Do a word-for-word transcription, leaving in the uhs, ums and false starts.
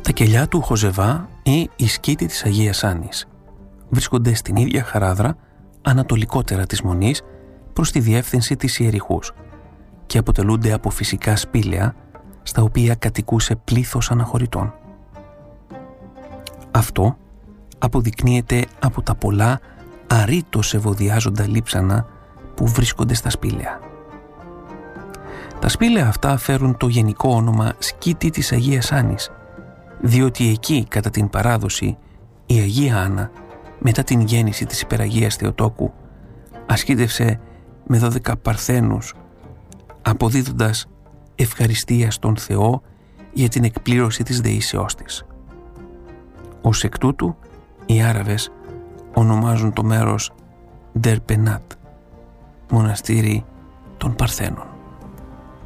Τα κελιά του Χοζεβά ή η σκήτη της Αγίας Άννης βρίσκονται στην ίδια χαράδρα ανατολικότερα της Μονής προς τη διεύθυνση της Ιεριχούς και αποτελούνται από φυσικά σπήλαια στα οποία κατοικούσε πλήθος αναχωρητών. Αυτό αποδεικνύεται από τα πολλά αρρήτως ευωδιάζοντα λείψανα που βρίσκονται στα σπήλαια. Τα σπήλαια αυτά φέρουν το γενικό όνομα σκήτη της Αγίας Άννης, διότι εκεί κατά την παράδοση η Αγία Άννα μετά την γέννηση της υπεραγίας Θεοτόκου ασκήτευσε με δώδεκα παρθένους, αποδίδοντας ευχαριστία στον Θεό για την εκπλήρωση της δεήσεώς της. Ως εκ τούτου οι Άραβες ονομάζουν το μέρος Ντερπενάτ, μοναστήρι των Παρθένων.